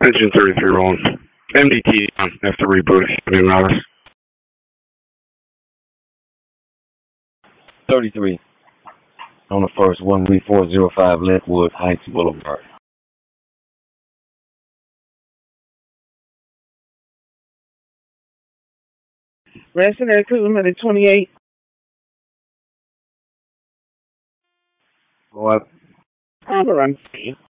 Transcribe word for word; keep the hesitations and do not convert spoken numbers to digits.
Engine thirty-three rolling. M D T on. Have to reboot if you have any thirty-three. On the first, one three four zero five Leadwood Heights Boulevard. Resting at two twenty-eight. Go up. I'm around.